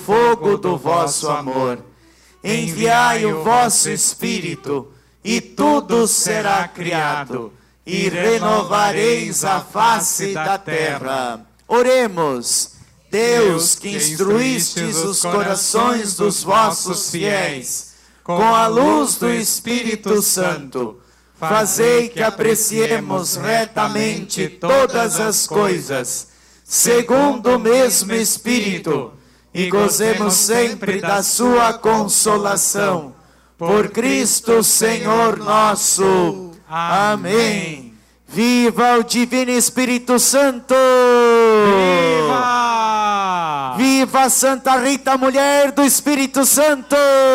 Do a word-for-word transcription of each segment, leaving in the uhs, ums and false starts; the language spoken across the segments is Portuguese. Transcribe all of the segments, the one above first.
fogo do vosso amor. Enviai o vosso Espírito, e tudo será criado, e renovareis a face da terra. Oremos. Deus, que instruístes os corações dos vossos fiéis, com a luz do Espírito Santo, fazei que apreciemos retamente todas as coisas, segundo o mesmo Espírito, e gozemos sempre da sua consolação. Por Cristo Senhor nosso. Amém. Viva o Divino Espírito Santo! Viva! Viva Santa Rita, mulher do Espírito Santo!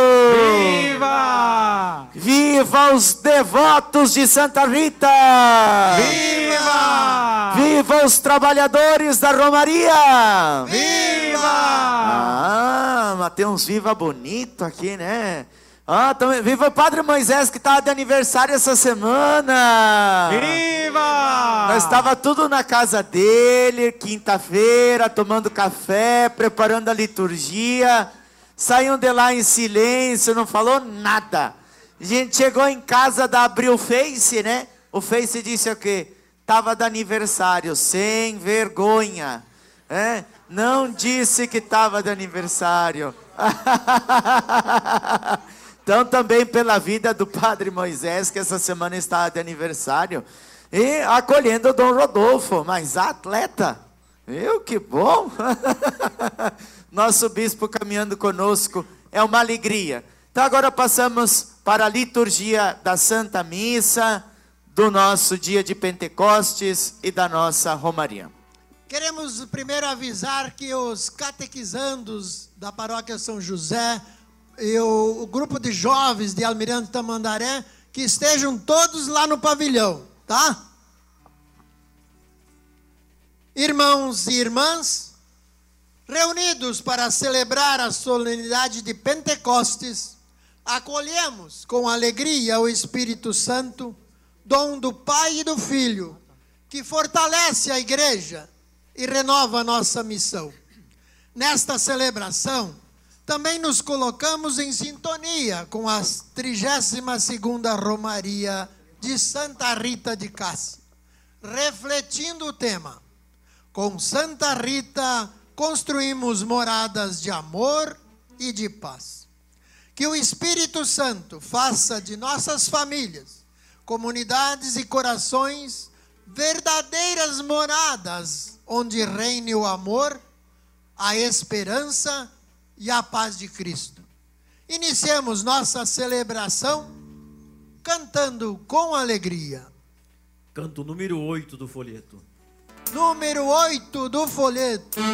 Viva! Viva os devotos de Santa Rita! Viva! Viva os trabalhadores da Romaria! Viva! Ah, mas tem uns viva bonito aqui, né? Ah, também, viva o Padre Moisés, que estava de aniversário essa semana. Viva! Nós estava tudo na casa dele, quinta-feira, tomando café, preparando a liturgia. Saíam de lá em silêncio, não falou nada. A gente chegou em casa, da abriu o Face, né? O Face disse o quê? Tava de aniversário, sem vergonha. É? Não disse que estava de aniversário. Então também pela vida do Padre Moisés, que essa semana está de aniversário, e acolhendo o Dom Rodolfo, mas atleta, viu, que bom. Nosso bispo caminhando conosco, é uma alegria. Então agora passamos para a liturgia da Santa Missa, do nosso dia de Pentecostes e da nossa Romaria. Queremos primeiro avisar que os catequizandos da paróquia São José e o, o grupo de jovens de Almirante Tamandaré, que estejam todos lá no pavilhão, tá? Irmãos e irmãs, reunidos para celebrar a solenidade de Pentecostes, acolhemos com alegria o Espírito Santo, dom do Pai e do Filho, que fortalece a igreja e renova a nossa missão. Nesta celebração, também nos colocamos em sintonia com a trigésima segunda Romaria de Santa Rita de Cássia, refletindo o tema: com Santa Rita construímos moradas de amor e de paz. Que o Espírito Santo faça de nossas famílias, comunidades e corações verdadeiras moradas onde reine o amor, a esperança e a paz de Cristo. Iniciemos nossa celebração cantando com alegria. Canto número oito do folheto. Número oito do folheto.